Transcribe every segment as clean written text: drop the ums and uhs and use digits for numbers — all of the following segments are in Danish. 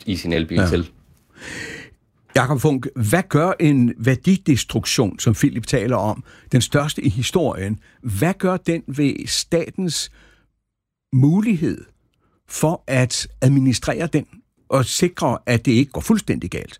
i sin elbil til. Jakob Funk, hvad gør en værdidestruktion, som Philip taler om, den største i historien, hvad gør den ved statens mulighed for at administrere den og sikre, at det ikke går fuldstændig galt?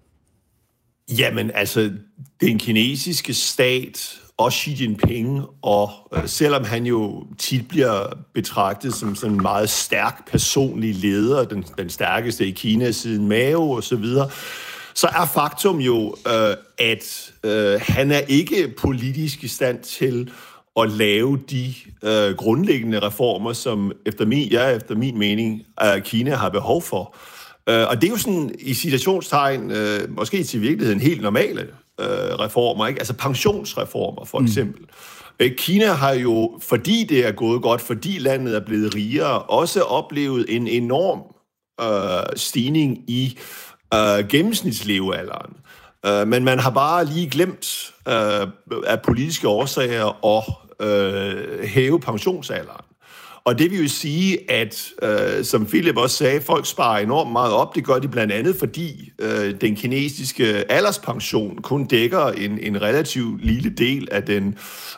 Jamen, altså, den kinesiske stat og Xi Jinping, og selvom han jo tit bliver betragtet som sådan en meget stærk personlig leder, den stærkeste i Kina siden Mao og så videre, så er faktum jo, at han er ikke politisk i stand til at lave de grundlæggende reformer, som efter min mening Kina har behov for. Og det er jo sådan i citationstegn, måske til virkeligheden helt normale reformer, ikke? Altså pensionsreformer for eksempel. Kina har jo, fordi det er gået godt, fordi landet er blevet rigere, også oplevet en enorm stigning i gennemsnitslevealderen. Men man har bare lige glemt af politiske årsager at hæve pensionsalderen. Og det vil jo sige, at som Philip også sagde, folk sparer enormt meget op. Det gør de blandt andet, fordi den kinesiske alderspension kun dækker en relativt lille del af den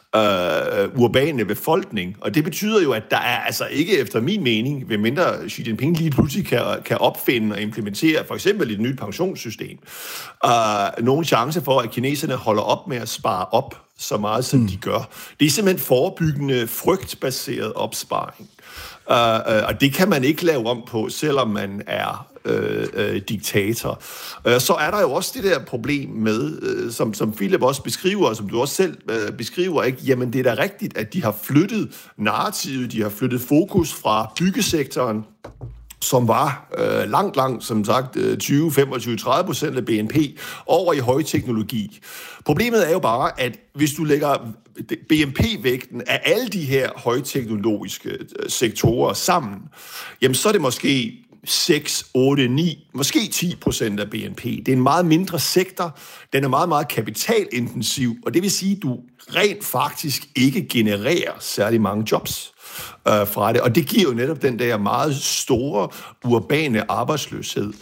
urbane befolkning. Og det betyder jo, at der er altså ikke efter min mening, ved mindre Xi Jinping lige pludselig kan opfinde og implementere for eksempel et nyt pensionssystem, nogen chance for, at kineserne holder op med at spare op så meget, som de gør. Det er simpelthen forebyggende, frygtbaseret opsparing. Og det kan man ikke lave om på, selvom man er diktator. Så er der jo også det der problem med, som Philip også beskriver, og som du også selv beskriver, ikke? Jamen, det er da rigtigt, at de har flyttet narrativet, de har flyttet fokus fra byggesektoren, som var langt, som sagt, 20, 25, 30% af BNP over i højteknologi. Problemet er jo bare, at hvis du lægger BNP-vægten af alle de her højteknologiske sektorer sammen, jamen så er det måske 6, 8, 9, måske 10% af BNP. Det er en meget mindre sektor, den er meget, meget kapitalintensiv, og det vil sige, at du rent faktisk ikke genererer særlig mange jobs fra det. Og det giver jo netop den der meget store urbane arbejdsløshed,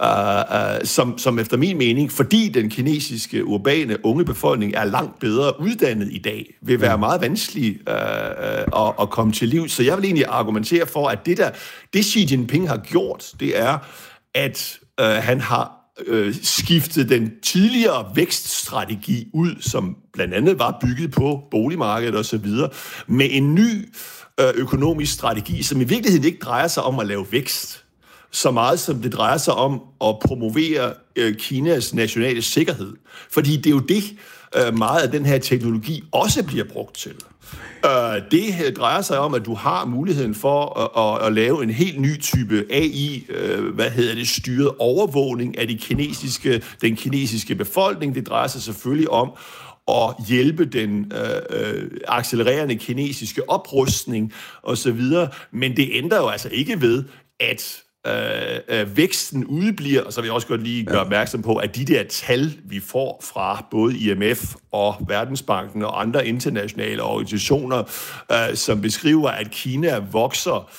som efter min mening, fordi den kinesiske urbane unge befolkning er langt bedre uddannet i dag, vil være meget vanskelig at komme til liv. Så jeg vil egentlig argumentere for, at det Xi Jinping har gjort, det er, at han har skiftet den tidligere vækststrategi ud, som blandt andet var bygget på boligmarkedet osv., med en ny økonomisk strategi, som i virkeligheden ikke drejer sig om at lave vækst, så meget som det drejer sig om at promovere Kinas nationale sikkerhed. Fordi det er jo det, meget af den her teknologi også bliver brugt til. Det drejer sig om, at du har muligheden for at lave en helt ny type AI, styret overvågning af den kinesiske befolkning. Det drejer sig selvfølgelig om at hjælpe den accelererende kinesiske oprustning osv. Men det ændrer jo altså ikke ved, at væksten udebliver, og så vil jeg også godt lige gøre opmærksom på, at de der tal, vi får fra både IMF og Verdensbanken og andre internationale organisationer, som beskriver, at Kina vokser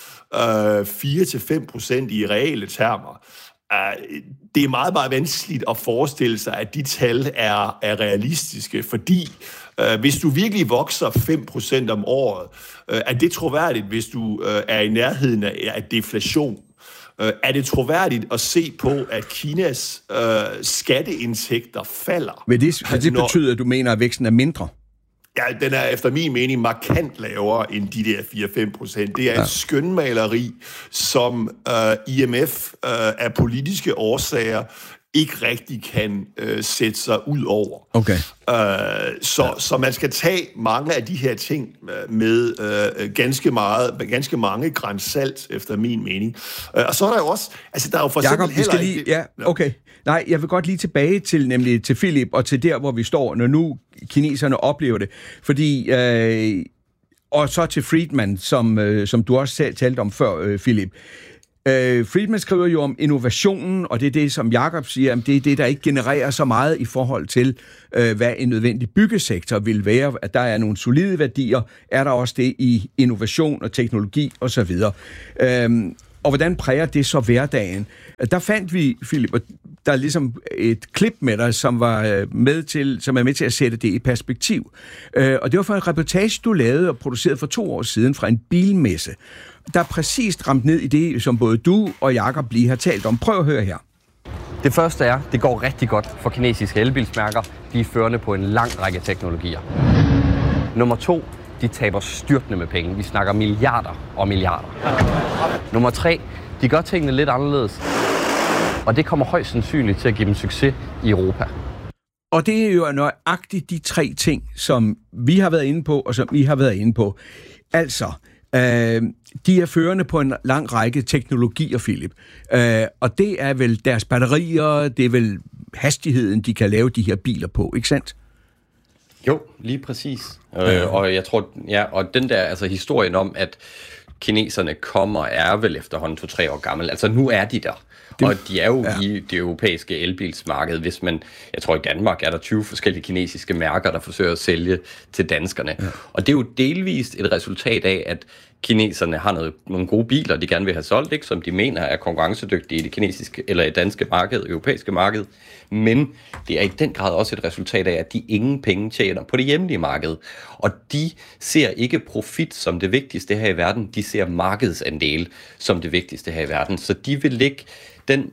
4-5% i reale termer, det er meget, meget vanskeligt at forestille sig, at de tal er realistiske, fordi hvis du virkelig vokser 5% om året, er det troværdigt, hvis du er i nærheden af deflation? Er det troværdigt at se på, at Kinas skatteindtægter falder? Men det betyder, at du mener, at væksten er mindre? Ja, den er efter min mening markant lavere end de der 4-5%. Det er et skønmaleri, som IMF af politiske årsager ikke rigtig kan sætte sig ud over. Okay. Så man skal tage mange af de her ting med ganske mange gran salt, efter min mening. Og så er der jo også, altså der er jo for Jacob, eksempel heller ikke... Ja, okay. Nej, jeg vil godt lige tilbage til Philip og til der, hvor vi står, når nu kineserne oplever det. Fordi, og så til Friedman, som du også selv talte om før, Philip. Friedman skriver jo om innovationen, og det er det, som Jacob siger, det er det, der ikke genererer så meget i forhold til, hvad en nødvendig byggesektor vil være. At der er nogle solide værdier, er der også det i innovation og teknologi osv. Og hvordan præger det så hverdagen? Der fandt vi, Philip, der er ligesom et klip med dig, som er med til at sætte det i perspektiv. Og det var for en reportage, du lavede og producerede for 2 år siden fra en bilmesse, der præcist ramt ned i det, som både du og Jakob lige har talt om. Prøv at høre her. Det første er, det går rigtig godt for kinesiske elbilsmærker. De er førende på en lang række teknologier. Nummer 2, de taber styrtende med penge. Vi snakker milliarder og milliarder. Nummer 3, de gør tingene lidt anderledes. Og det kommer højst sandsynligt til at give dem succes i Europa. Og det er jo nøjagtigt de 3 ting, som vi har været inde på, og som I har været inde på. Altså, de er førende på en lang række teknologier, Philip. Og det er vel deres batterier, det er vel hastigheden, de kan lave de her biler på, ikke sandt? Jo, lige præcis. Og jeg tror, og den der altså historien om, at kineserne kommer, er vel efterhånden 2-3 år gammel. Altså nu er de der. Og de er jo i det europæiske elbilsmarked. Jeg tror i Danmark er der 20 forskellige kinesiske mærker, der forsøger at sælge til danskerne. Ja. Og det er jo delvist et resultat af, at kineserne har nogle gode biler, de gerne vil have solgt, ikke, som de mener er konkurrencedygtige i det kinesiske eller i danske marked, europæiske marked. Men det er i den grad også et resultat af, at de ingen penge tjener på det hjemlige marked. Og de ser ikke profit som det vigtigste her i verden, de ser markedsandel som det vigtigste her i verden. Så de vil lægge den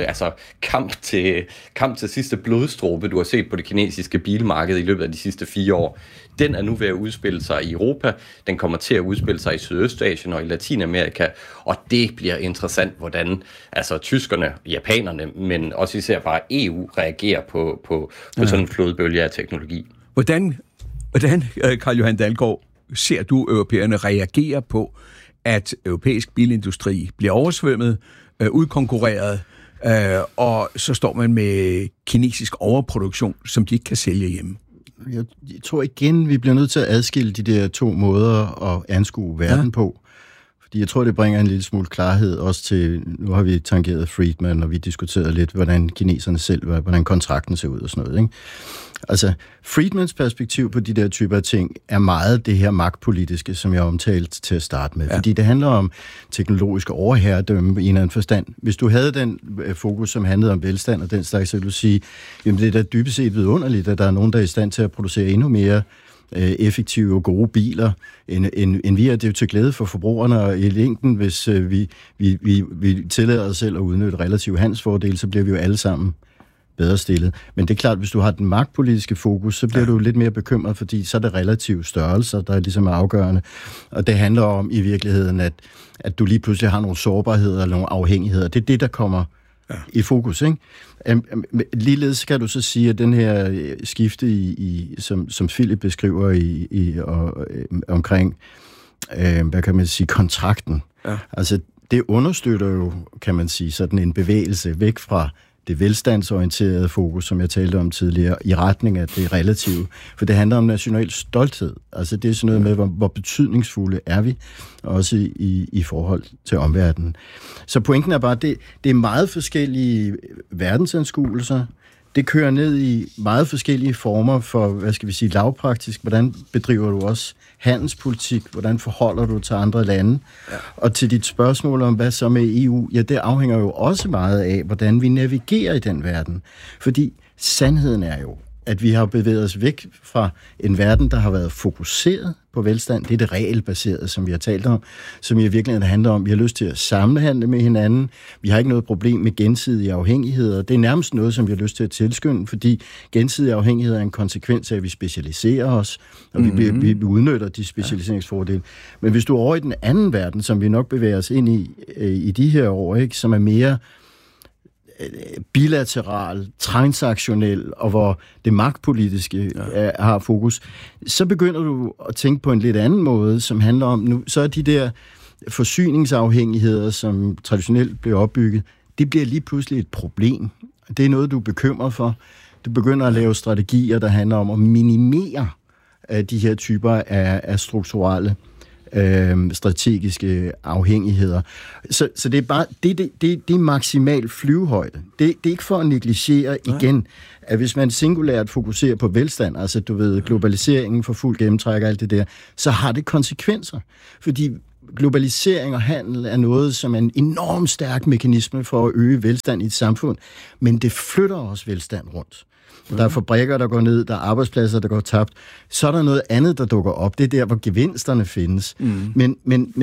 kamp til sidste blodstråbe, du har set på det kinesiske bilmarked i løbet af de sidste 4 år, den er nu ved at udspille sig i Europa, den kommer til at udspille sig i Sydøstasien og i Latinamerika, og det bliver interessant, hvordan tyskerne, japanerne, men også især bare EU reagerer på sådan en flodbølge af teknologi. Hvordan, Carl Johan Dalgaard, ser du europæerne reagere på, at europæisk bilindustri bliver oversvømmet, udkonkurreret, og så står man med kinesisk overproduktion, som de ikke kan sælge hjemme? Jeg tror igen, vi bliver nødt til at adskille de der 2 måder at anskue verden på. Fordi jeg tror, det bringer en lille smule klarhed også til, nu har vi tangeret Friedman, og vi diskuteret lidt, hvordan kineserne selv, hvordan kontrakten ser ud og sådan noget, ikke? Altså, Friedmans perspektiv på de der typer af ting er meget det her magtpolitiske, som jeg omtalte til at starte med. Ja. Fordi det handler om teknologiske overherredømme i en eller anden forstand. Hvis du havde den fokus, som handlede om velstand og den slags, så ville du sige, jamen det er da dybest set vidunderligt, at der er nogen, der er i stand til at producere endnu mere effektive og gode biler, end vi er. Det er jo til glæde for forbrugerne, og i længden, hvis vi tillader os selv at udnytte relativ handelsfordele, så bliver vi jo alle sammen bedre stillet. Men det er klart, hvis du har den magtpolitiske fokus, så bliver du lidt mere bekymret, fordi så er det relative størrelser, der er ligesom afgørende. Og det handler om i virkeligheden, at du lige pludselig har nogle sårbarheder eller nogle afhængigheder. Det er det, der kommer i fokus, ikke? Ligeledes kan du så sige, at den her skifte, som Philip beskriver omkring, hvad kan man sige, kontrakten. Ja. Altså, det understøtter jo, kan man sige, sådan en bevægelse væk fra det velstandsorienterede fokus, som jeg talte om tidligere, i retning af det relative. For det handler om national stolthed. Altså det er sådan noget med, hvor betydningsfulde er vi, også i forhold til omverdenen. Så pointen er bare, det er meget forskellige verdensanskuelser. Det kører ned i meget forskellige former for, hvad skal vi sige, lavpraktisk. Hvordan bedriver du også handelspolitik? Hvordan forholder du til andre lande? Ja. Og til dit spørgsmål om, hvad så med EU? Ja, det afhænger jo også meget af, hvordan vi navigerer i den verden. Fordi sandheden er jo, at vi har bevæget os væk fra en verden, der har været fokuseret på velstand. Det er det regelbaserede, som vi har talt om, som i virkeligheden handler om, at vi har lyst til at sammenhandle med hinanden. Vi har ikke noget problem med gensidige afhængigheder. Det er nærmest noget, som vi har lyst til at tilskynde, fordi gensidige afhængigheder er en konsekvens af, at vi specialiserer os, og vi udnytter de specialiseringsfordele. Men hvis du er over i den anden verden, som vi nok bevæger os ind i de her år, ikke, som er mere bilateral, transaktionel, og hvor det magtpolitiske har fokus, så begynder du at tænke på en lidt anden måde, som handler om, nu, så er de der forsyningsafhængigheder, som traditionelt bliver opbygget, det bliver lige pludselig et problem. Det er noget, du er bekymret for. Du begynder at lave strategier, der handler om at minimere de her typer af strukturelle strategiske afhængigheder. Så det er bare det er maksimal flyvehøjde. Det er ikke for at negligere igen, at hvis man singulært fokuserer på velstand, altså du ved, globaliseringen for fuld gennemtræk og alt det der, så har det konsekvenser. Fordi globalisering og handel er noget, som er en enormt stærk mekanisme for at øge velstand i et samfund, men det flytter også velstand rundt. Der er fabrikker, der går ned, der er arbejdspladser, der går tabt. Så er der noget andet, der dukker op. Det er der, hvor gevinsterne findes. Men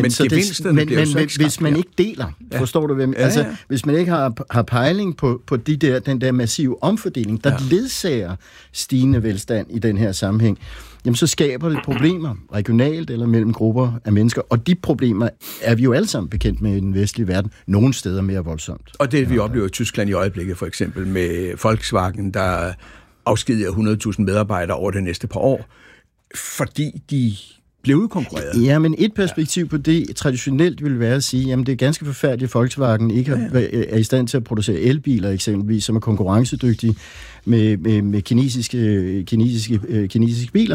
hvis man ikke deler, forstår du hvem? Altså, hvis man ikke har pejling på den der massive omfordeling, der ledsager stigende velstand i den her sammenhæng, jamen så skaber det problemer, regionalt eller mellem grupper af mennesker. Og de problemer er vi jo alle sammen bekendt med i den vestlige verden, nogle steder mere voldsomt. Og det vi oplever i Tyskland i øjeblikket, for eksempel med Volkswagen, der afskediger 100.000 medarbejdere over det næste par år, fordi de blev udkonkurreret. Ja, men et perspektiv på det traditionelt vil være at sige, jamen det er ganske forfærdeligt, at Volkswagen ikke er i stand til at producere elbiler eksempelvis, som er konkurrencedygtige med kinesiske biler.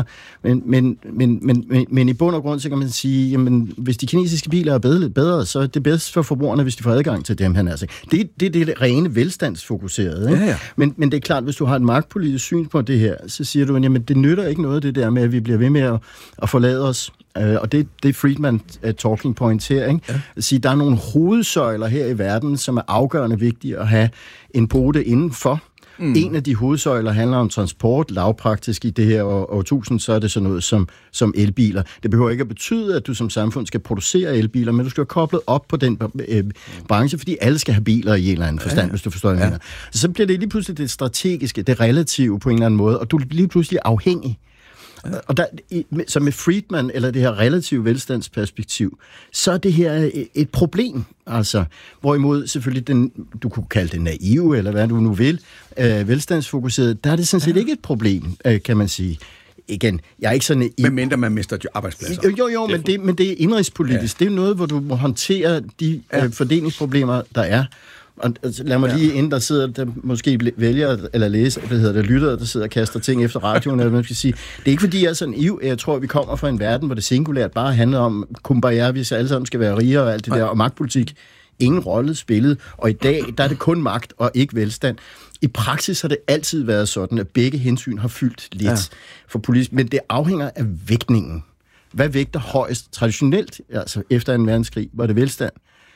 Men i bund og grund, så kan man sige, jamen hvis de kinesiske biler er bedre, så er det bedst for forbrugerne, hvis de får adgang til dem. Det er det rene velstandsfokuserede. Ikke? Ja. Men det er klart, hvis du har et magtpolitisk syn på det her, så siger du, jamen det nytter ikke noget det der med, at vi bliver ved med at forlade os. Og det er Friedman talking points her. Ikke? Ja. At sige, der er nogle hovedsøjler her i verden, som er afgørende vigtige at have en pote indenfor. En af de hovedsøjler handler om transport, lavpraktisk i det her årtusind, så er det sådan noget som elbiler. Det behøver ikke at betyde, at du som samfund skal producere elbiler, men du skal være koblet op på den branche, fordi alle skal have biler i en eller anden forstand, hvis du forstår, hvad jeg mener. Så bliver det lige pludselig det strategiske, det relative på en eller anden måde, og du bliver lige pludselig afhængig. Og der, så med Friedman, eller det her relative velstandsperspektiv, så er det her et problem. Altså, hvorimod selvfølgelig du kunne kalde det naive, eller hvad du nu vil, velstandsfokuseret, der er det sådan set ikke et problem, kan man sige. Igen, jeg er ikke sådan... Medmindre man mister arbejdspladser. Jo, men det er indrigspolitisk. Det er noget, hvor du må håndtere de fordelingsproblemer, der er. Og lad mig lige inden der sidder, der måske vælger eller læser, lytter, der sidder og kaster ting efter radioen, eller man skal sige. Det er ikke fordi, jeg er sådan jeg tror, vi kommer fra en verden, hvor det singulært bare handler om kumbaya, hvis alle sammen skal være rigere og alt det der, og magtpolitik. Ingen rolle spillet, og i dag, der er det kun magt og ikke velstand. I praksis har det altid været sådan, at begge hensyn har fyldt lidt for politisk, men det afhænger af vægtningen. Hvad vægter højst traditionelt, altså efter en verdenskrig, var det velstand?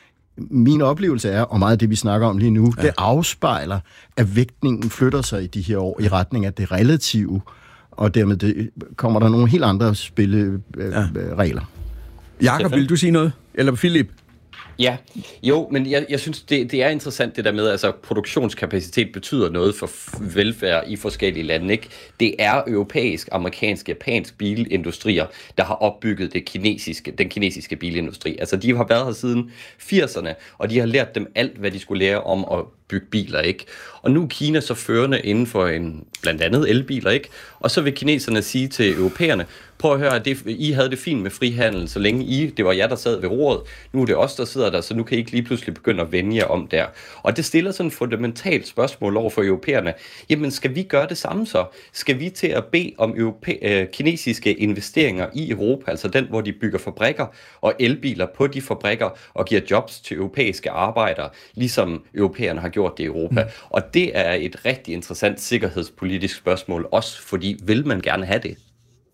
Min oplevelse er, og meget af det, vi snakker om lige nu, det afspejler, at vægtningen flytter sig i de her år i retning af det relative, og dermed kommer der nogle helt andre spilleregler. Jakob, vil du sige noget? Eller Philip? Ja, jo, men jeg synes, det er interessant det der med, altså produktionskapacitet betyder noget for velfærd i forskellige lande, ikke? Det er europæisk, amerikansk, japansk bilindustrier, der har opbygget den kinesiske bilindustri. Altså de har været her siden 80'erne, og de har lært dem alt, hvad de skulle lære om at bygge biler, ikke? Og nu er Kina så førende inden for blandt andet elbiler, ikke? Og så vil kineserne sige til europæerne, prøv at høre, at I havde det fint med frihandel, så længe det var jer, der sad ved roret. Nu er det os, der sidder der, så nu kan I ikke lige pludselig begynde at vende jer om der. Og det stiller sådan et fundamentalt spørgsmål over for europæerne. Jamen, skal vi gøre det samme så? Skal vi til at bede om kinesiske investeringer i Europa, altså den, hvor de bygger fabrikker og elbiler på de fabrikker og giver jobs til europæiske arbejdere, ligesom europæerne har gjort det i Europa. Og det er et rigtig interessant sikkerhedspolitisk spørgsmål, også fordi vil man gerne have det?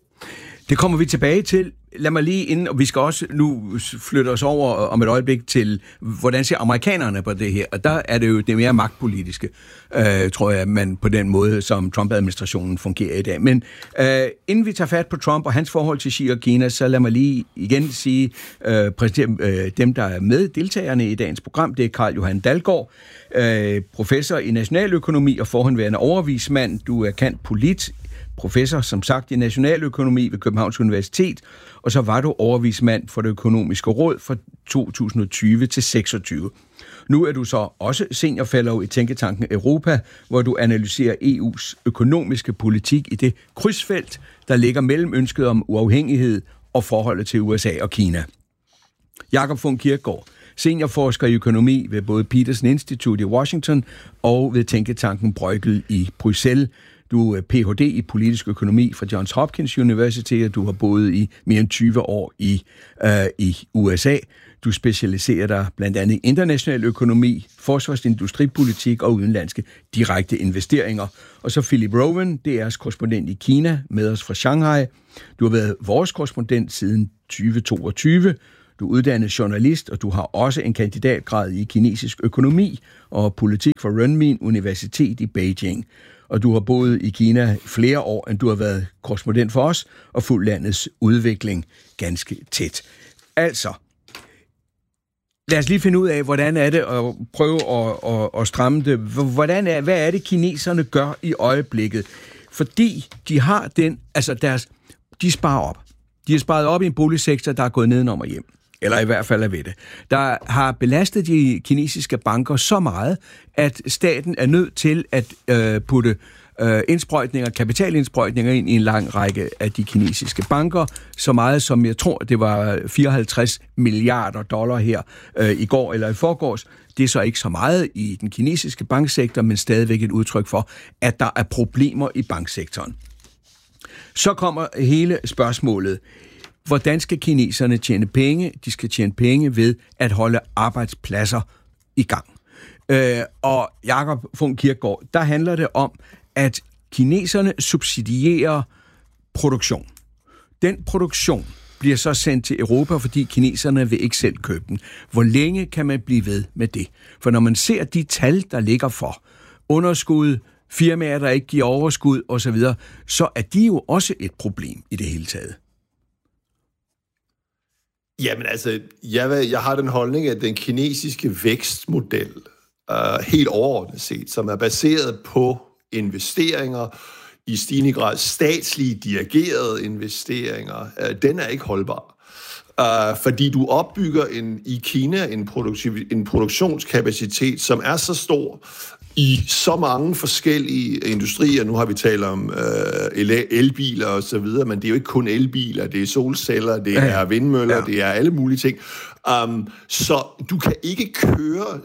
Det kommer vi tilbage til. Lad mig lige inden, og vi skal også nu flytte os over om et øjeblik til, hvordan ser amerikanerne på det her? Og der er det jo det mere magtpolitiske, tror jeg, man på den måde, som Trump-administrationen fungerer i dag. Men inden vi tager fat på Trump og hans forhold til Xi og Kina, så lad mig lige igen sige, dem, der er med, deltagerne i dagens program, det er Carl Johan Dalgaard, professor i nationaløkonomi og forhenværende overvismand. Du er cand.polit. Professor, som sagt, i nationaløkonomi ved Københavns Universitet, og så var du overvismand for Det Økonomiske Råd fra 2020 til 26. Nu er du så også seniorfellow i Tænketanken Europa, hvor du analyserer EU's økonomiske politik i det krydsfelt, der ligger mellem ønsket om uafhængighed og forholdet til USA og Kina. Jakob von Kierkegaard, seniorforsker i økonomi ved både Peterson Institute i Washington og ved Tænketanken Bruegel i Bruxelles. Du er Ph.D. i politisk økonomi fra Johns Hopkins University, og du har boet i mere end 20 år i USA. Du specialiserer dig blandt andet i international økonomi, forsvarsindustripolitik og udenlandske direkte investeringer. Og så Philip Rowan, DR's korrespondent i Kina, med os fra Shanghai. Du har været vores korrespondent siden 2022. du er uddannet journalist, og du har også en kandidatgrad i kinesisk økonomi og politik fra Renmin Universitet i Beijing. Og du har boet i Kina flere år, end du har været korrespondent for os, og fulgt landets udvikling ganske tæt. Altså, lad os lige finde ud af, hvordan er det, og prøve at stramme det. Hvad er det, kineserne gør i øjeblikket? Fordi de har de sparer op. De har sparet op i en boligsektor, der er gået nedenom og hjem. Eller i hvert fald er ved det. Der har belastet de kinesiske banker så meget, at staten er nødt til at putte kapitalindsprøjtninger ind i en lang række af de kinesiske banker. Så meget som, jeg tror, det var 54 milliarder dollar her i går eller i forgårs. Det er så ikke så meget i den kinesiske banksektor, men stadigvæk et udtryk for, at der er problemer i banksektoren. Så kommer hele spørgsmålet. Hvordan skal kineserne tjene penge? De skal tjene penge ved at holde arbejdspladser i gang. Og Jakob Funk Kirkegaard, der handler det om, at kineserne subsidierer produktion. Den produktion bliver så sendt til Europa, fordi kineserne vil ikke selv købe den. Hvor længe kan man blive ved med det? For når man ser de tal, der ligger for underskud, firmaer, der ikke giver overskud osv., så er de jo også et problem i det hele taget. Jamen altså, jeg har den holdning, at den kinesiske vækstmodel, helt overordnet set, som er baseret på investeringer, i stigende grad statslige dirigerede investeringer, den er ikke holdbar. Fordi du opbygger i Kina en produktionskapacitet, som er så stor i så mange forskellige industrier. Nu har vi talt om elbiler og så videre, men det er jo ikke kun elbiler, det er solceller, det er vindmøller, det er alle mulige ting. Så du kan ikke køre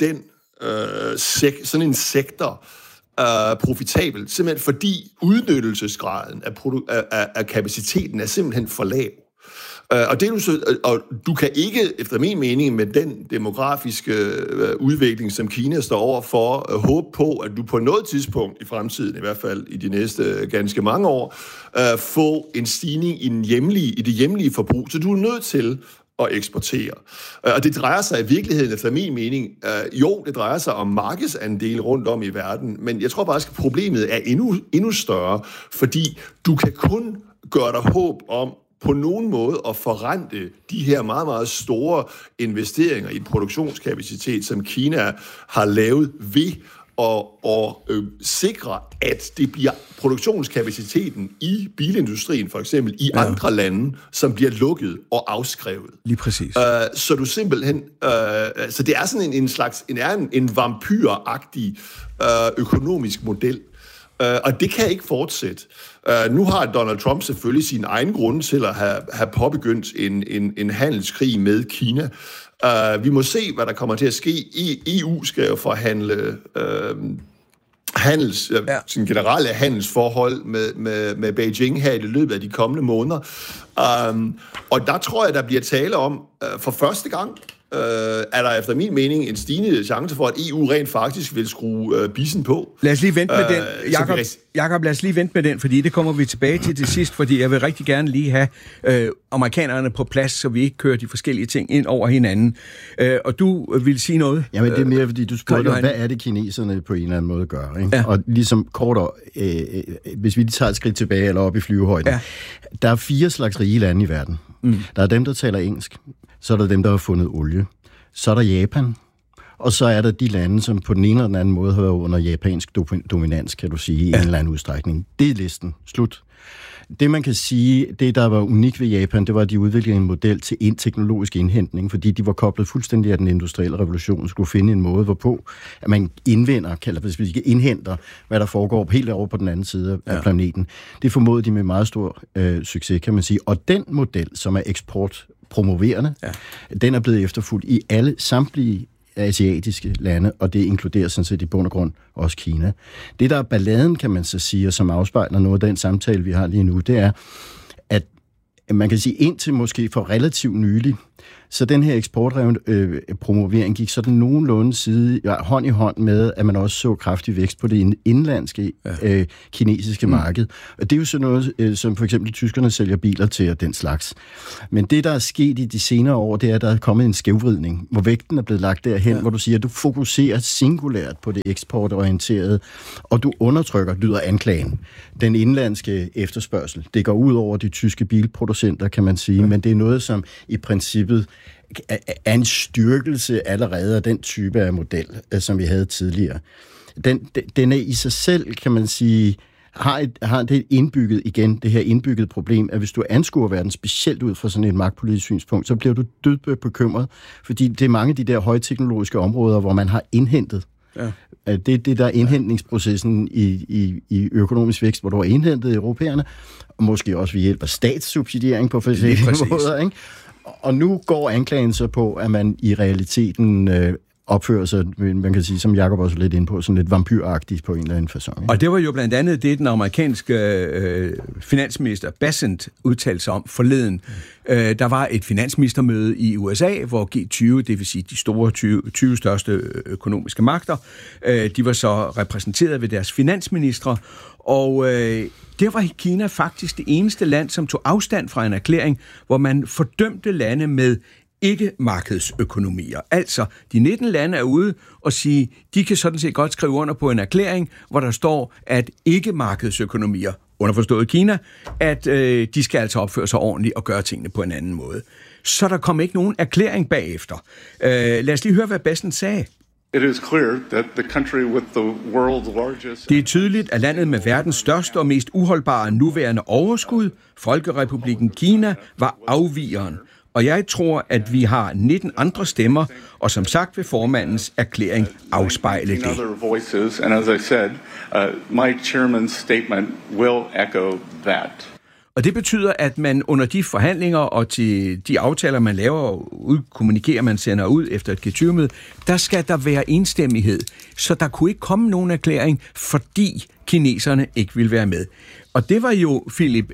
sådan en sektor profitabelt, simpelthen fordi udnyttelsesgraden af kapaciteten er simpelthen for lav. Og du kan ikke, efter min mening, med den demografiske udvikling, som Kina står over for, håbe på, at du på noget tidspunkt i fremtiden, i hvert fald i de næste ganske mange år, få en stigning i det hjemlige forbrug. Så du er nødt til at eksportere. Og det drejer sig i virkeligheden, efter min mening, det drejer sig om markedsandel rundt om i verden, men jeg tror faktisk, at problemet er endnu større, fordi du kan kun gøre dig håb om på nogen måde at forrente de her meget, meget store investeringer i produktionskapacitet, som Kina har lavet ved at sikre, at det bliver produktionskapaciteten i bilindustrien, for eksempel, i andre lande, som bliver lukket og afskrevet. Lige præcis. Så du simpelthen... så det er sådan en slags... en vampyragtig økonomisk model. Og det kan ikke fortsætte. Nu har Donald Trump selvfølgelig sin egen grund til at have påbegyndt en handelskrig med Kina. Vi må se, hvad der kommer til at ske. EU skal jo forhandle sin generelle handelsforhold med Beijing her i løbet af de kommende måneder. Og der tror jeg, der bliver tale om, for første gang, er der efter min mening en stigende chance for, at EU rent faktisk vil skrue bissen på. Lad os lige vente med den, Jakob, lad os lige vente med den, fordi det kommer vi tilbage til sidst, fordi jeg vil rigtig gerne lige have amerikanerne på plads, så vi ikke kører de forskellige ting ind over hinanden. Og du vil sige noget? Jamen det er mere, fordi du spurgte, hvad er det kineserne på en eller anden måde gør? Ikke? Ja. Og ligesom kortere, hvis vi lige tager et skridt tilbage eller op i flyvehøjden, der er 4 slags rige lande i verden. Der er dem, der taler engelsk. Så er der dem, der har fundet olie. Så er der Japan. Og så er der de lande, som på den ene eller den anden måde har været under japansk dominans, kan du sige, i en eller anden udstrækning. Det er listen. Slut. Det, man kan sige, det der var unikt ved Japan, det var, at de udviklede en model til teknologisk indhentning, fordi de var koblet fuldstændig af den industrielle revolution, skulle finde en måde, hvorpå at man indhenter, hvad der foregår helt over på den anden side af planeten. Det formåede de med meget stor succes, kan man sige. Og den model, som er eksportpromoverende, den er blevet efterfulgt i samtlige asiatiske lande, og det inkluderer sådan set i bund og grund også Kina. Det, der er balladen, kan man så sige, og som afspejler noget af den samtale, vi har lige nu, det er, at man kan sige, indtil måske for relativt nylig, Så den her eksportdrevne promovering gik sådan nogenlunde hånd i hånd med, at man også så kraftig vækst på det indlandske kinesiske marked. Og det er jo sådan noget, som for eksempel tyskerne sælger biler til og den slags. Men det, der er sket i de senere år, det er, at der er kommet en skævvridning, hvor vægten er blevet lagt derhen, hvor du siger, at du fokuserer singulært på det eksportorienterede, og du undertrykker, lyder anklagen, den indlandske efterspørgsel. Det går ud over de tyske bilproducenter, kan man sige, men det er noget, som i princippet er en styrkelse allerede af den type af model, som vi havde tidligere. Den er i sig selv, kan man sige, har det indbygget igen, det her indbyggede problem, at hvis du anskuer verden specielt ud fra sådan et magtpolitisk synspunkt, så bliver du dødbekymret, fordi det er mange af de der højteknologiske områder, hvor man har indhentet. Ja. Det er det, der er indhentningsprocessen i økonomisk vækst, hvor du har indhentet europæerne, og måske også ved hjælp af statssubsidiering på forskellige måder, ikke? Og nu går anklagen så på, at man i realiteten opfører sig, man kan sige, som Jacob også lidt inde på, sådan lidt vampyragtigt på en eller anden facon. Og det var jo blandt andet det, den amerikanske finansminister Bessent udtalte sig om forleden. Der var et finansministermøde i USA, hvor G20, det vil sige de store 20 største økonomiske magter, de var så repræsenteret ved deres finansministre, og der var Kina faktisk det eneste land, som tog afstand fra en erklæring, hvor man fordømte lande med ikke-markedsøkonomier. Altså, de 19 lande er ude og sige, de kan sådan set godt skrive under på en erklæring, hvor der står, at ikke-markedsøkonomier, underforstået Kina, at de skal altså opføre sig ordentligt og gøre tingene på en anden måde. Så der kom ikke nogen erklæring bagefter. Lad os lige høre, hvad Bessent sagde. It is clear that the country with the world's largest... Det er tydeligt, at landet med verdens største og mest uholdbare nuværende overskud, Folkerepublikken Kina, var afvigeren. Og jeg tror, at vi har 19 andre stemmer, og som sagt vil formandens erklæring afspejle det. And as I said, my chairman's statement will echo that. Og det betyder, at man under de forhandlinger og til de aftaler, man laver og kommunikerer, man sender ud efter et G20-møde, der skal der være enstemmighed. Så der kunne ikke komme nogen erklæring, fordi kineserne ikke ville være med. Og det var jo, Philip,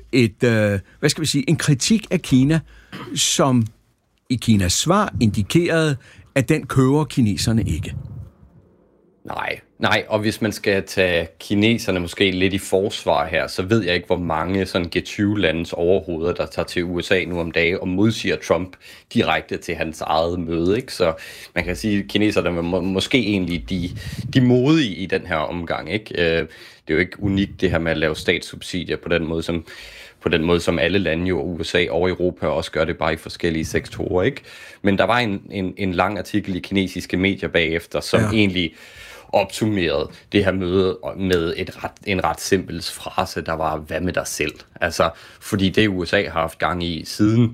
en kritik af Kina, som i Kinas svar indikerede, at den køber kineserne ikke. Nej, og hvis man skal tage kineserne måske lidt i forsvar her, så ved jeg ikke, hvor mange sådan G20-landes overhoveder, der tager til USA nu om dagen og modsiger Trump direkte til hans eget møde, ikke? Så man kan sige, at kineserne er måske egentlig de modige i den her omgang, ikke? Det er jo ikke unikt det her med at lave statssubsidier på den måde, som alle lande jo, USA og Europa også gør det bare i forskellige sektorer, ikke? Men der var en lang artikel i kinesiske medier bagefter, som egentlig opsummerede det her møde med en ret simpel frase, der var, hvad med dig selv? Altså, fordi det USA har haft gang i siden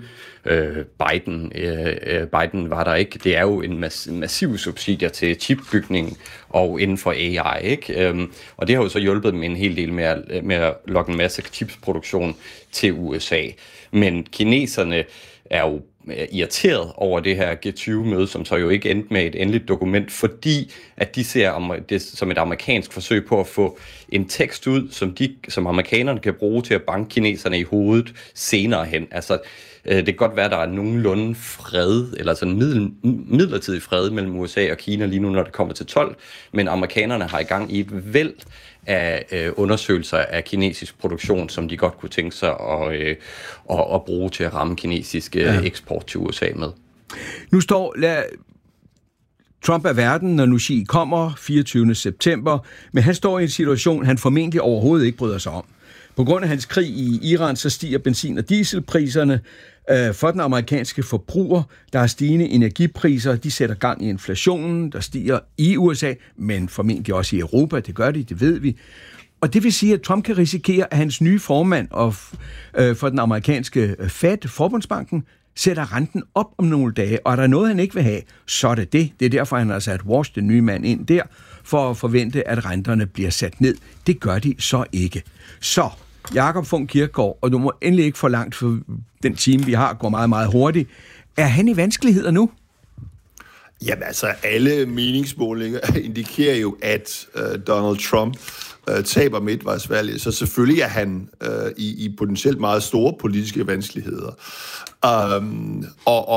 Biden var der ikke. Det er jo en massiv subsidier til chipbygning og inden for AI, ikke? Og det har jo så hjulpet dem en hel del med at lokke en masse chipsproduktion til USA. Men kineserne er jo irriteret over det her G20-møde, som så jo ikke endte med et endeligt dokument, fordi at de ser det som et amerikansk forsøg på at få en tekst ud, som amerikanerne kan bruge til at banke kineserne i hovedet senere hen. Altså, det kan godt være, at der er nogenlunde fred, eller sådan midlertidig fred mellem USA og Kina lige nu, når det kommer til 12, men amerikanerne har i gang i et væld af undersøgelser af kinesisk produktion, som de godt kunne tænke sig at bruge til at ramme kinesisk eksport til USA med. Nu står Trump af verden, når nu Xi kommer 24. september, men han står i en situation, han formentlig overhovedet ikke bryder sig om. På grund af hans krig i Iran, så stiger benzin- og dieselpriserne for den amerikanske forbruger. Der er stigende energipriser, de sætter gang i inflationen, der stiger i USA, men formentlig også i Europa, det gør de, det ved vi. Og det vil sige, at Trump kan risikere, at hans nye formand for den amerikanske Fed, Forbundsbanken, sætter renten op om nogle dage, og er der noget, han ikke vil have, så er det det. Det er derfor, han har sat Walsh, den nye mand, ind der, for at forvente, at renterne bliver sat ned. Det gør de så ikke. Så, Jakob Funk Kirkegaard, og du må endelig ikke for langt, for den time, vi har, går meget, meget hurtigt. Er han i vanskeligheder nu? Jamen altså, alle meningsmålinger indikerer jo, at Donald Trump taber midtvejsvalget, så selvfølgelig er han i potentielt meget store politiske vanskeligheder. Og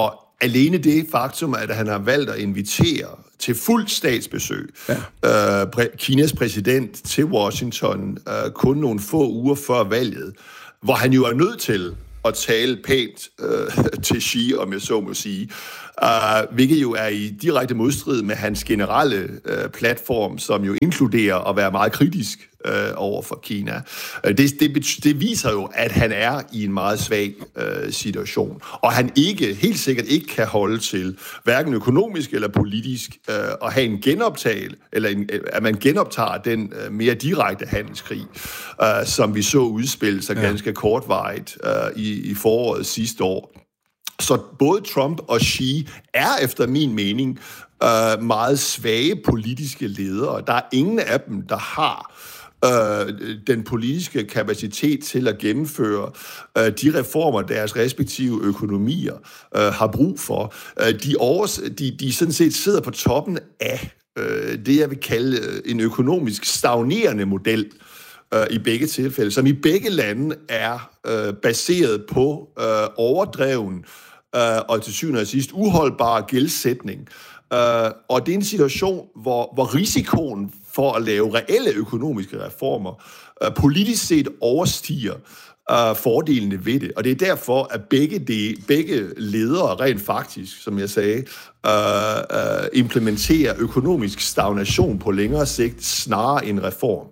alene det faktum, at han har valgt at invitere til fuldt statsbesøg Kinas præsident til Washington kun nogle få uger før valget, hvor han jo er nødt til at tale pænt til Xi, om jeg så må sige, hvilket jo er i direkte modstrid med hans generelle platform, som jo inkluderer at være meget kritisk over for Kina. Det viser jo, at han er i en meget svag situation, og han helt sikkert ikke kan holde til, hverken økonomisk eller politisk, at have en genoptagelse, eller at man genoptager den mere direkte handelskrig, som vi så udspille sig ganske kortvarigt i foråret sidste år. Så både Trump og Xi er efter min mening meget svage politiske ledere. Der er ingen af dem, der har den politiske kapacitet til at gennemføre de reformer, deres respektive økonomier har brug for. De sådan set sidder på toppen af det, jeg vil kalde en økonomisk stagnerende model i begge tilfælde, som i begge lande er baseret på overdreven og til syvende og sidst uholdbar gældsætning. Og det er en situation, hvor risikoen for at lave reelle økonomiske reformer politisk set overstiger fordelene ved det. Og det er derfor, at begge ledere rent faktisk, som jeg sagde, implementerer økonomisk stagnation på længere sigt snarere end reform.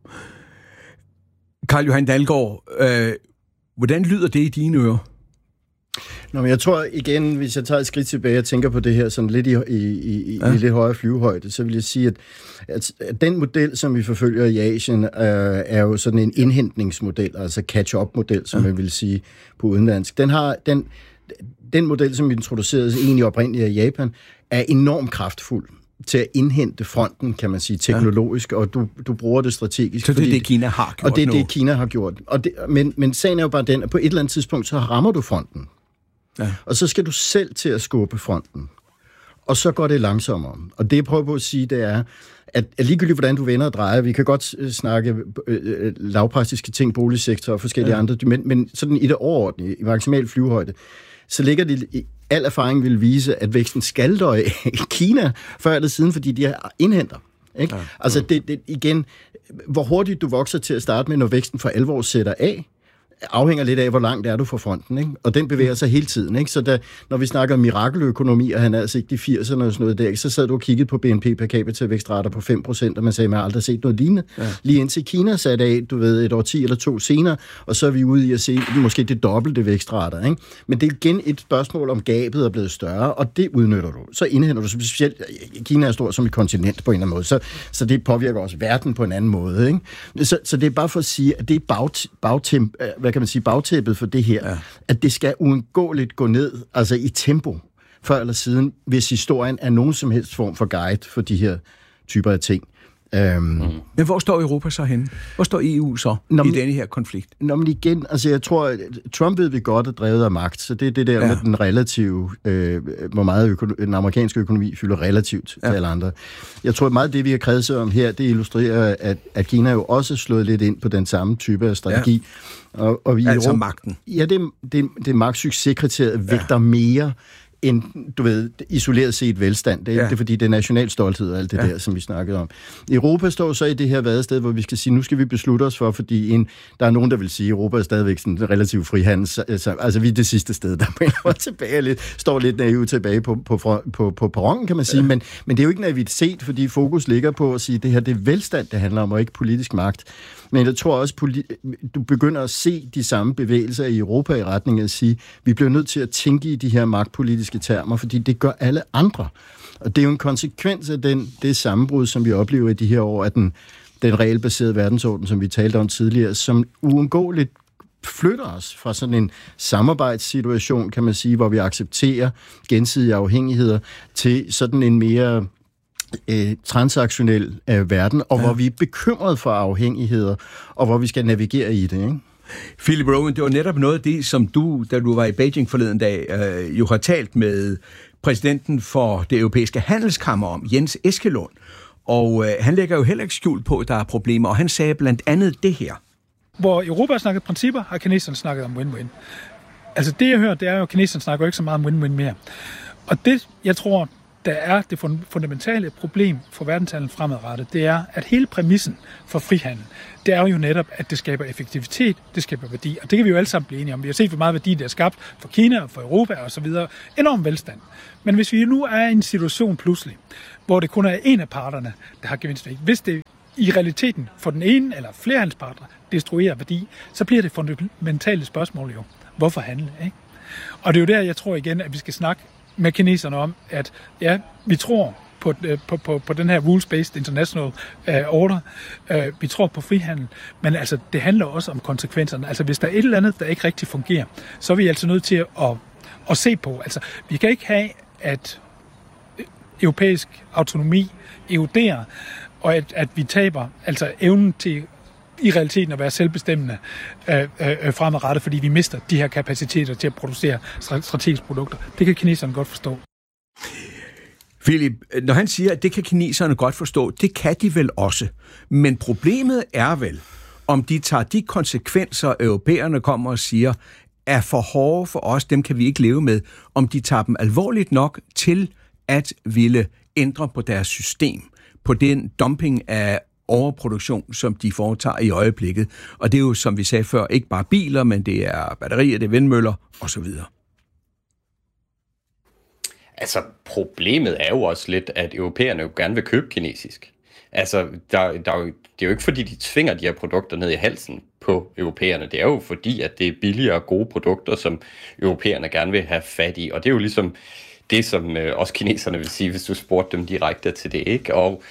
Carl Johan Dalgaard, hvordan lyder det i dine ører? Nå, men jeg tror igen, hvis jeg tager et skridt tilbage og tænker på det her sådan lidt i lidt højere flyvehøjde, så vil jeg sige, at den model, som vi forfølger i Asien, er jo sådan en indhentningsmodel, altså catch-up-model, som man vil sige på udenlandsk. Den model, som vi introducerede egentlig oprindeligt af Japan, er enormt kraftfuld til at indhente fronten, kan man sige, teknologisk, og du bruger det strategisk. Så det er det, Kina har gjort. Og det er det, Kina har gjort. Men sagen er jo bare den, at på et eller andet tidspunkt, så rammer du fronten. Ja. Og så skal du selv til at skubbe fronten. Og så går det langsommere. Og det, jeg prøver på at sige, det er, at ligegyldigt hvordan du vender og drejer, vi kan godt snakke lavpraktiske ting, boligsektor og forskellige andre, men sådan i det overordnede, i maksimal flyvehøjde, så ligger det, al erfaring vil vise, at væksten skal døje i Kina før eller siden, fordi de indhenter. Ikke? Ja. Altså det igen, hvor hurtigt du vokser til at starte med, når væksten for alvor sætter af, afhænger lidt af, hvor langt er du fra fronten, ikke? Og den bevæger sig hele tiden, ikke? Så når vi snakker om mirakeløkonomi, og han er altså ikke de 80'erne og sådan noget der, så sad du og kiggede på BNP per capita vækstrater på 5%, og man sagde, man har aldrig set noget lignende. Ja. Lige indtil Kina satte af, du ved, et årti eller to senere, og så er vi ude i at se måske det dobbelte vækstrater, ikke? Men det er igen et spørgsmål om gabet er blevet større, og det udnytter du. Så indhenter du specielt, Kina er stor som et kontinent på en eller anden måde, så det påvirker også verden på en anden måde, ikke? Så det er bare for at sige, at det er bagtæppet for det her, at det skal uundgåeligt gå ned, altså i tempo, før eller siden, hvis historien er nogen som helst form for guide for de her typer af ting. Men hvor står Europa så henne? Hvor står EU så i denne her konflikt? Nå, men igen, altså jeg tror, Trump ved vi godt er drevet af magt, så det er det der med den relative, hvor meget den amerikanske økonomi fylder relativt til alle andre. Jeg tror, meget af det, vi har kredset om her, det illustrerer, at Kina jo også er slået lidt ind på den samme type af strategi. Og vi altså magten. Ja, det magtsucceskriteriet vægter mere end, du ved, isoleret set velstand. Det er fordi, det er national stolthed og alt det der, som vi snakkede om. Europa står så i det her vadested, hvor vi skal sige, nu skal vi beslutte os for, fordi der er nogen, der vil sige, at Europa er stadigvæk sådan en relativ frihandels. Altså, vi er det sidste sted, der melder tilbage lidt, står lidt naivt tilbage på perronen, kan man sige. Men det er jo ikke naivitet, fordi fokus ligger på at sige, at det her det er velstand, det handler om, og ikke politisk magt. Men jeg tror også, du begynder at se de samme bevægelser i Europa i retning af at sige, vi bliver nødt til at tænke i de her magtpolitiske termer, fordi det gør alle andre. Og det er jo en konsekvens af det sammenbrud, som vi oplever i de her år, af den regelbaserede verdensorden, som vi talte om tidligere, som uundgåeligt flytter os fra sådan en samarbejdssituation, kan man sige, hvor vi accepterer gensidige afhængigheder, til sådan en mere transaktionel verden, og hvor vi er bekymret for afhængigheder, og hvor vi skal navigere i det, ikke? Philip Rowan, det var netop noget af det, som du, da du var i Beijing forleden dag, jo har talt med præsidenten for det europæiske handelskammer om, Jens Eskelund. Og han lægger jo heller ikke skjult på, at der er problemer, og han sagde blandt andet det her. Hvor Europa har snakket principper, har kineserne snakket om win-win. Altså det, jeg hører, det er jo, at kineserne snakker jo ikke så meget om win-win mere. Og det, jeg tror, der er det fundamentale problem for verdenshandlen fremadrettet, det er, at hele præmissen for frihandel, det er jo netop, at det skaber effektivitet, det skaber værdi. Og det kan vi jo alle sammen blive enige om. Vi har set, hvor meget værdi det er skabt for Kina og for Europa og så videre. Enorm velstand. Men hvis vi nu er i en situation pludselig, hvor det kun er en af parterne, der har gevinst, hvis det i realiteten for den ene eller flere handelspartnere destruerer værdi, så bliver det fundamentale spørgsmål jo, hvorfor handle, ikke? Og det er jo der, jeg tror igen, at vi skal snakke med kineserne om, at ja, vi tror på den her rules-based international order. Vi tror på frihandel, men altså, det handler også om konsekvenserne. Altså, hvis der er et eller andet, der ikke rigtig fungerer, så er vi altså nødt til at se på. Altså, vi kan ikke have, at europæisk autonomi eroderer, og at vi taber altså evnen til i realiteten at være selvbestemmende fremadrettet, fordi vi mister de her kapaciteter til at producere strategiske produkter. Det kan kineserne godt forstå. Philip, når han siger, at det kan kineserne godt forstå, det kan de vel også. Men problemet er vel, om de tager de konsekvenser, europæerne kommer og siger, er for hårde for os, dem kan vi ikke leve med, om de tager dem alvorligt nok til at ville ændre på deres system, på den dumping af overproduktion, som de foretager i øjeblikket. Og det er jo, som vi sagde før, ikke bare biler, men det er batterier, det er vindmøller osv. Altså, problemet er jo også lidt, at europæerne jo gerne vil købe kinesisk. Altså, det er jo ikke fordi, de tvinger de her produkter ned i halsen på europæerne. Det er jo fordi, at det er billigere og gode produkter, som europæerne gerne vil have fat i. Og det er jo ligesom det, som også kineserne vil sige, hvis du spurgte dem direkte til det, ikke? Og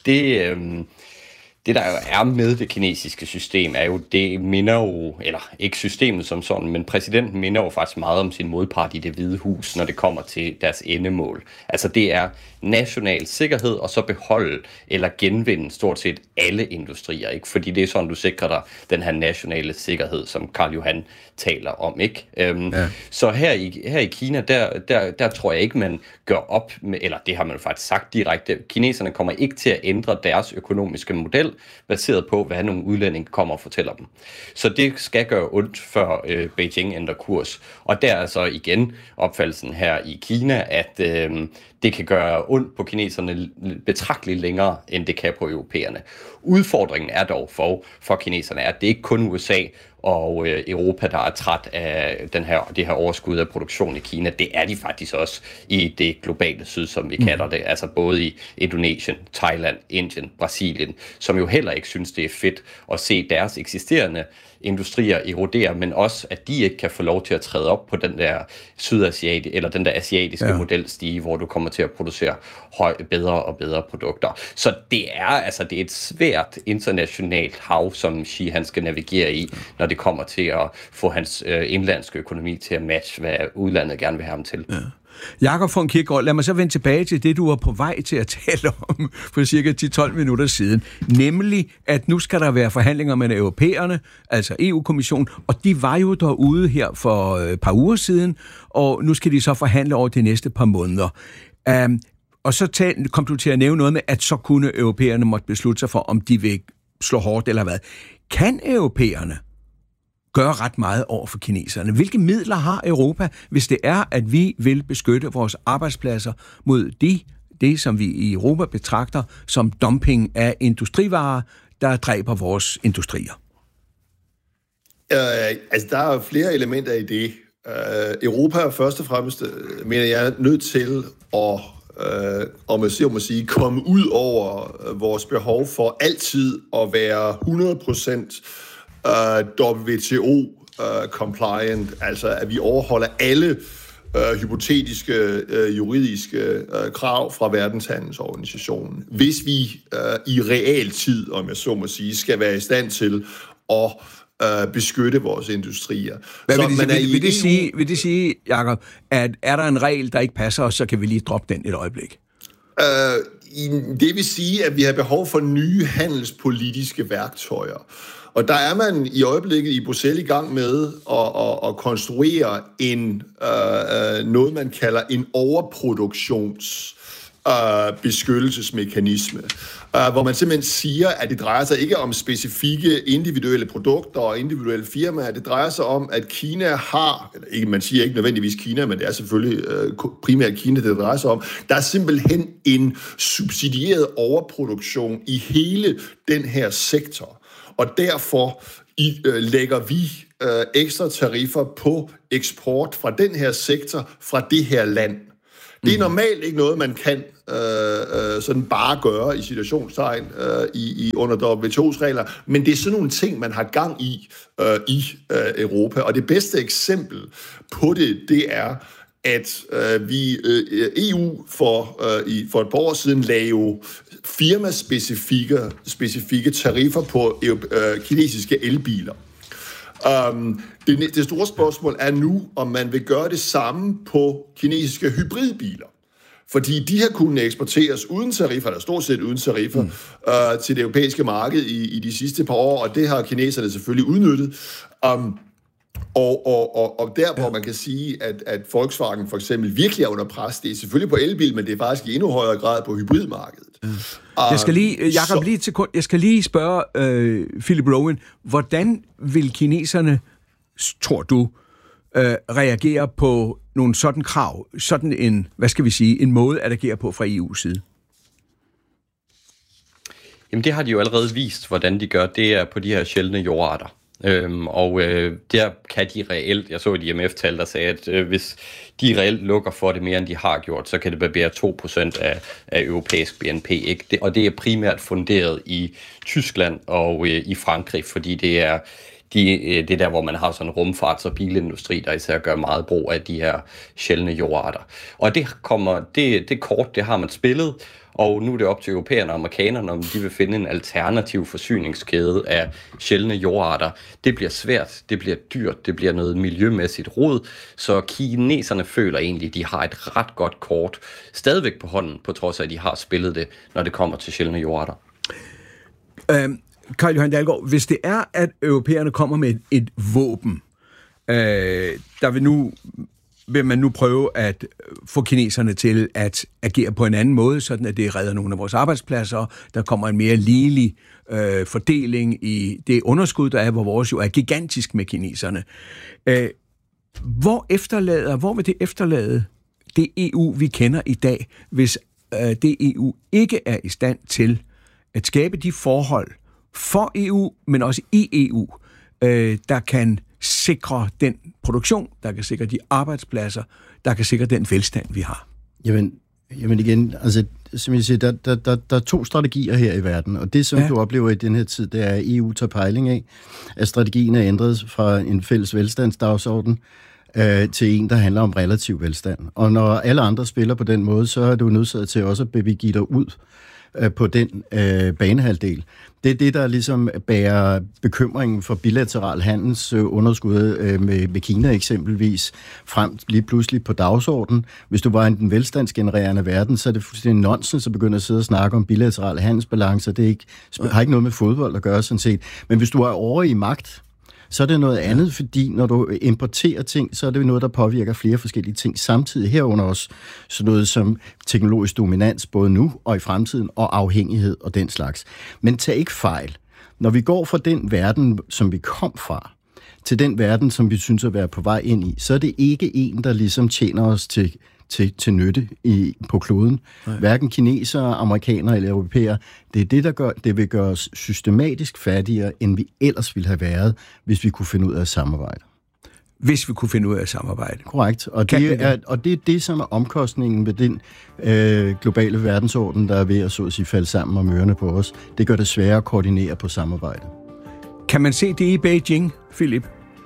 det, der jo er med det kinesiske system, er jo, det minder jo, eller ikke systemet som sådan, men præsidenten minder jo faktisk meget om sin modpart i Det Hvide Hus, når det kommer til deres endemål. Altså det er national sikkerhed, og så beholde eller genvinde stort set alle industrier, ikke? Fordi det er sådan, du sikrer dig den her nationale sikkerhed, som Karl Johan taler om, ikke? Ja. Så her i Kina, der tror jeg ikke, man gør op med, eller det har man faktisk sagt direkte, kineserne kommer ikke til at ændre deres økonomiske model, baseret på, hvad nogle udlændinge kommer og fortæller dem. Så det skal gøre ondt, før Beijing ændrer kurs. Og der er så igen opfattelsen her i Kina, at det kan gøre ondt på kineserne betragteligt længere, end det kan på europæerne. Udfordringen er dog for kineserne, at det ikke kun USA og Europa, der er træt af det her overskud af produktion i Kina. Det er de faktisk også i det globale syd, som vi kalder det. Altså både i Indonesien, Thailand, Indien, Brasilien, som jo heller ikke synes, det er fedt at se deres eksisterende industrier erodere, men også, at de ikke kan få lov til at træde op på den der den der asiatiske modelstige, hvor du kommer til at producere bedre og bedre produkter. Så det er et svært internationalt hav, som Xi han skal navigere i, når det kommer til at få hans indlandske økonomi til at matche, hvad udlandet gerne vil have ham til. Ja. Jakob von Kierkegaard, lad mig så vende tilbage til det, du var på vej til at tale om for cirka 10-12 minutter siden. Nemlig, at nu skal der være forhandlinger med europæerne, altså EU-kommissionen, og de var jo derude her for et par uger siden, og nu skal de så forhandle over de næste par måneder. Og så kom du til at nævne noget med, at så kunne europæerne måtte beslutte sig for, om de vil slå hårdt eller hvad. Kan europæerne gøre ret meget over for kineserne? Hvilke midler har Europa, hvis det er, at vi vil beskytte vores arbejdspladser mod det, som vi i Europa betragter som dumping af industrivarer, der dræber vores industrier? Der er flere elementer i det. Europa er først og fremmest, mener jeg, er nødt til at komme ud over vores behov for altid at være 100% WTO-compliant, altså at vi overholder alle hypotetiske juridiske krav fra Verdenshandelsorganisationen. Hvis vi i realtid, om jeg så må sige, skal være i stand til at beskytte vores industrier. Vil det sige, Jacob, at er der en regel, der ikke passer os, så kan vi lige droppe den et øjeblik? Det vil sige, at vi har behov for nye handelspolitiske værktøjer. Og der er man i øjeblikket i Bruxelles i gang med at konstruere noget, man kalder en overproduktions beskyttelsesmekanisme, hvor man simpelthen siger, at det drejer sig ikke om specifikke individuelle produkter og individuelle firmaer. Det drejer sig om, at Kina har, eller ikke, man siger ikke nødvendigvis Kina, men det er selvfølgelig primært Kina, det drejer sig om. Der er simpelthen en subsidieret overproduktion i hele den her sektor, og derfor lægger vi ekstra tariffer på eksport fra den her sektor, fra det her land. Det er normalt ikke noget, man kan sådan bare gøre i situationstegn under WTO's regler, men det er sådan nogle ting, man har gang i Europa. Og det bedste eksempel på det er, at EU for et par år siden lagde jo firmaspecifikke tariffer på kinesiske elbiler. Det store spørgsmål er nu, om man vil gøre det samme på kinesiske hybridbiler. Fordi de har kunnet eksporteres uden tariffer, eller stort set uden tariffer, til det europæiske marked i de sidste par år, og det har kineserne selvfølgelig udnyttet. Og der, hvor man kan sige, at Volkswagen for eksempel virkelig er under pres, det er selvfølgelig på elbil, men det er faktisk i endnu højere grad på hybridmarkedet. Jeg skal lige, Jacob, jeg skal lige spørge Philip Rowan, hvordan vil kineserne, tror du, reagere på nogle sådan krav, sådan en, hvad skal vi sige, en måde at agere på fra EU's side? Jamen det har de jo allerede vist, hvordan de gør. Det er på de her sjældne jordarter. Der kan de reelt, jeg så et IMF-tal, der sagde, at hvis de reelt lukker for det mere, end de har gjort, så kan det barbere 2% af europæisk BNP. Ikke? Og det er primært funderet i Tyskland og i Frankrig, fordi det er der, hvor man har sådan en rumfarts- og bilindustri, der især gør meget brug af de her sjældne jordarter. Og det kort, det har man spillet, og nu er det op til europæerne og amerikanerne, om de vil finde en alternativ forsyningskæde af sjældne jordarter. Det bliver svært, det bliver dyrt, det bliver noget miljømæssigt rod, så kineserne føler egentlig, at de har et ret godt kort stadigvæk på hånden, på trods af, at de har spillet det, når det kommer til sjældne jordarter. Carl Johan Dalgaard, hvis det er, at europæerne kommer med et våben, der vil man nu prøve at få kineserne til at agere på en anden måde, sådan at det redder nogle af vores arbejdspladser, der kommer en mere ligelig fordeling i det underskud, der er, hvor vores jo er gigantisk med kineserne. Hvor vil det efterlade det EU, vi kender i dag, hvis det EU ikke er i stand til at skabe de forhold for EU, men også i EU, der kan sikre den produktion, der kan sikre de arbejdspladser, der kan sikre den velstand, vi har? Jamen igen, altså, som jeg siger, der er to strategier her i verden, og det, som du oplever i den her tid, det er, at EU tager pejling af, at strategien er ændret fra en fælles velstandsdagsorden til en, der handler om relativ velstand. Og når alle andre spiller på den måde, så er du nødsaget til også at begive dig ud på den banehalvdel. Det er det, der ligesom bærer bekymringen for bilateral handelsunderskud med Kina eksempelvis frem lige pludselig på dagsordenen. Hvis du var i den velstandsgenererende verden, så er det fuldstændig nonsens at begynde at sidde og snakke om bilaterale handelsbalancer. Det har ikke noget med fodbold at gøre sådan set. Men hvis du er over i magt, så er det noget andet, fordi når du importerer ting, så er det noget, der påvirker flere forskellige ting samtidig. Herunder også sådan noget som teknologisk dominans, både nu og i fremtiden, og afhængighed og den slags. Men tag ikke fejl. Når vi går fra den verden, som vi kom fra, til den verden, som vi synes at være på vej ind i, så er det ikke en, der ligesom tjener os til nytte på kloden. Nej. Hverken kinesere, amerikanere eller europæere. Det er det, der gør, det vil gøre os systematisk fattigere, end vi ellers ville have været, hvis vi kunne finde ud af at samarbejde. Hvis vi kunne finde ud af at samarbejde. Korrekt. Og det er det, som er omkostningen ved den globale verdensorden, der er ved at så at sige falde sammen om ørerne på os. Det gør det sværere at koordinere på samarbejde. Kan man se det i Beijing, Philip?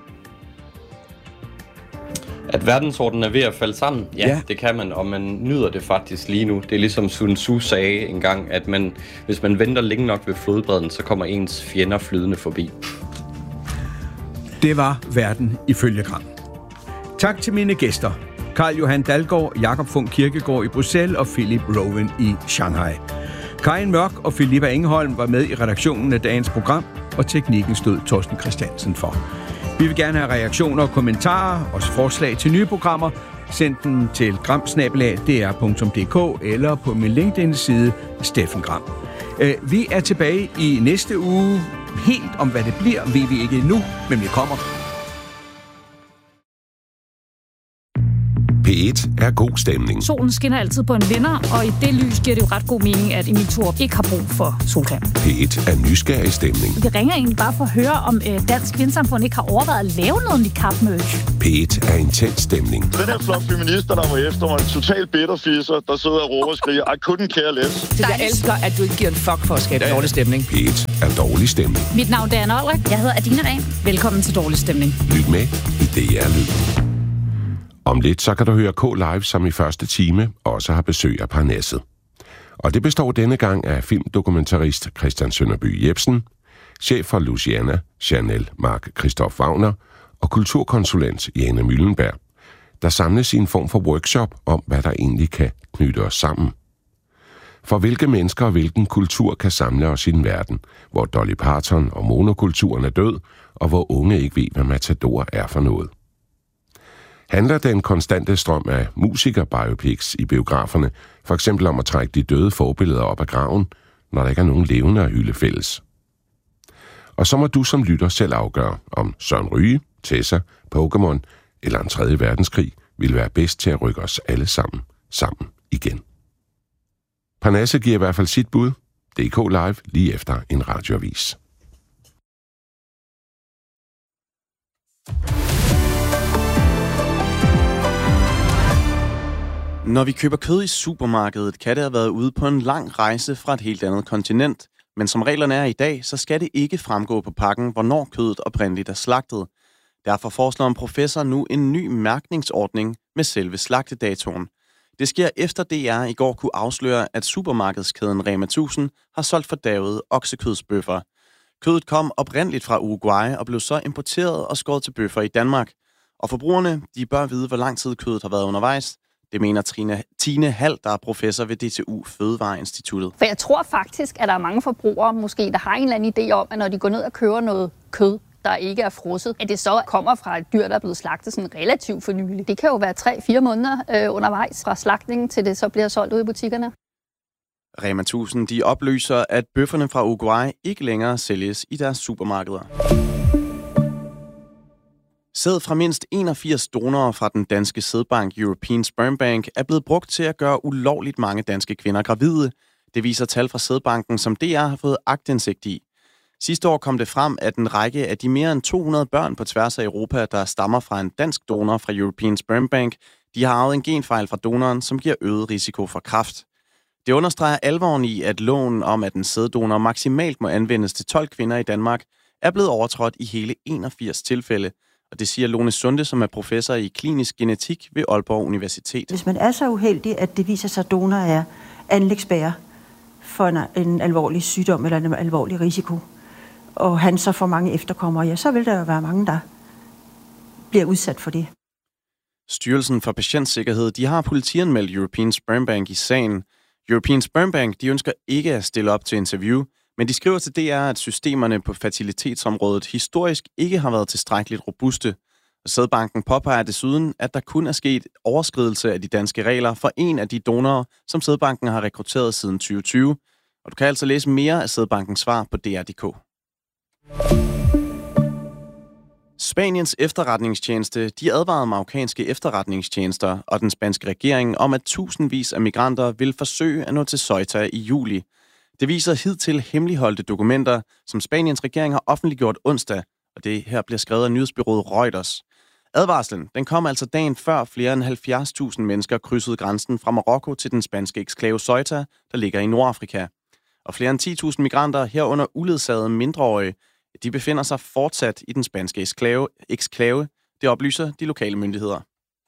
At verdensordenen er ved at falde sammen, ja, det kan man, og man nyder det faktisk lige nu. Det er ligesom Sun Tzu sagde engang, at hvis man venter længe nok ved flodbredden, så kommer ens fjender flydende forbi. Det var verden ifølge Gram. Tak til mine gæster. Carl Johan Dalgaard, Jakob Funk Kirkegaard i Bruxelles og Philip Rowan i Shanghai. Karin Mørk og Filippa Engholm var med i redaktionen af dagens program, og teknikken stod Torsten Christiansen for. Vi vil gerne have reaktioner og kommentarer og forslag til nye programmer. send den til gram@dr.dk eller på min LinkedIn-side Steffen Gram. Vi er tilbage i næste uge. Helt om hvad det bliver, ved vi ikke endnu, men vi kommer. P1 er god stemning. Solen skinner altid på en vinder, og i det lys giver det jo ret god mening, at Emil Thorup ikke har brug for solcreme. P1 er nysgerrig stemning. Vi ringer egentlig bare for at høre, om Dansk Vindsamfund ikke har overvejet at lave noget niqab-merch. P1 er intens stemning. Den her flok feminister, der var efter mig, en total bitterfisser, der sidder og råber og skriger, I couldn't care less. Det jeg elsker, at du ikke giver en fuck for at skabe dårlig stemning. P1 er dårlig stemning. Mit navn er Anna Olrik. Jeg hedder Adina Dahm. Velkommen til Dårlig Stemning. Lyt med i DR Lyd. Om lidt, så kan du høre K Live, som i første time også har besøg af Parnasset. Og det består denne gang af filmdokumentarist Christian Sønderby Jebsen, chef for Luciana, Chanel Mark Christoph Wagner og kulturkonsulent Jane Müllenberg, der samles i en form for workshop om, hvad der egentlig kan knytte os sammen. For hvilke mennesker og hvilken kultur kan samle os i en verden, hvor Dolly Parton og monokulturen er død, og hvor unge ikke ved, hvad Matador er for noget. Handler den konstante strøm af musiker-biopics i biograferne for eksempel om at trække de døde forbilleder op af graven, når der ikke er nogen levende at hylde fælles? Og så må du som lytter selv afgøre, om Søren Ryge, Tessa, Pokémon eller en 3. verdenskrig vil være bedst til at rykke os alle sammen igen. Parnasset giver i hvert fald sit bud. DK Live lige efter en radioavis. Når vi køber kød i supermarkedet, kan det have været ude på en lang rejse fra et helt andet kontinent. Men som reglerne er i dag, så skal det ikke fremgå på pakken, hvornår kødet oprindeligt er slagtet. Derfor foreslår en professor nu en ny mærkningsordning med selve slagtedatoen. Det sker efter DR i går kunne afsløre, at supermarkedskæden Rema 1000 har solgt fordærvede oksekødsbøffer. Kødet kom oprindeligt fra Uruguay og blev så importeret og skåret til bøffer i Danmark. Og forbrugerne, de bør vide, hvor lang tid kødet har været undervejs. Det mener Tine Hald, der er professor ved DTU Fødevareinstituttet. For jeg tror faktisk, at der er mange forbrugere, måske, der har en eller anden idé om, at når de går ned og køber noget kød, der ikke er frosset, at det så kommer fra et dyr, der er blevet slagtet sådan relativt for nylig. Det kan jo være 3-4 måneder undervejs fra slagtningen, til det så bliver solgt ud i butikkerne. Rema 1000, de oplyser, at bøfferne fra Uruguay ikke længere sælges i deres supermarkeder. Sæd fra mindst 81 donorer fra den danske sædbank European Sperm Bank er blevet brugt til at gøre ulovligt mange danske kvinder gravide. Det viser tal fra sædbanken, som DR har fået aktindsigt i. Sidste år kom det frem, at en række af de mere end 200 børn på tværs af Europa, der stammer fra en dansk donor fra European Sperm Bank, de har arvet en genfejl fra donoren, som giver øget risiko for kræft. Det understreger alvoren i, at loven om, at en sæddonor maksimalt må anvendes til 12 kvinder i Danmark, er blevet overtrådt i hele 81 tilfælde. Og det siger Lone Sunde, som er professor i klinisk genetik ved Aalborg Universitet. Hvis man er så uheldig, at det viser sig, at donor er anlægsbærer for en alvorlig sygdom eller en alvorlig risiko, og han så får mange efterkommere, ja, så vil der jo være mange, der bliver udsat for det. Styrelsen for Patientsikkerhed, de har politianmeldt European Sperm Bank i sagen. European Sperm Bank, de ønsker ikke at stille op til interview, men de skriver til DR, at systemerne på fertilitetsområdet historisk ikke har været tilstrækkeligt robuste. Og sædbanken påpeger desuden, at der kun er sket overskridelse af de danske regler for en af de donorer, som sædbanken har rekrutteret siden 2020. Og du kan altså læse mere af sædbankens svar på dr.dk. Spaniens efterretningstjeneste, de advarede marokkanske efterretningstjenester og den spanske regering om, at tusindvis af migranter vil forsøge at nå til Ceuta i juli. Det viser hidtil hemmeligholdte dokumenter, som Spaniens regering har offentliggjort onsdag, og det her bliver skrevet af nyhedsbureauet Reuters. Advarslen, den kom altså dagen før flere end 70.000 mennesker krydsede grænsen fra Marokko til den spanske eksklave Ceuta, der ligger i Nordafrika. Og flere end 10.000 migranter, herunder uledsagede mindreårige, de befinder sig fortsat i den spanske eksklave. Det oplyser de lokale myndigheder.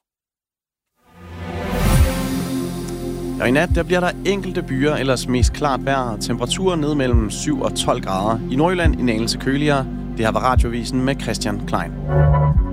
Og i nat, der bliver der enkelte byer ellers mest klart vejr, temperaturer ned mellem 7 og 12 grader. I Nordjylland en anelse køligere. Det her var Radiovisen med Christian Klein.